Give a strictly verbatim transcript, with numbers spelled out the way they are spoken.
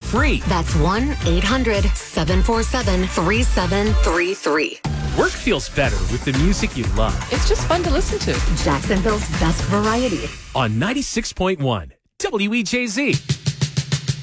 free. That's one eight hundred seven four seven three seven three three. Work feels better with the music you love. It's just fun to listen to. Jacksonville's best variety. On ninety-six point one W E J Z.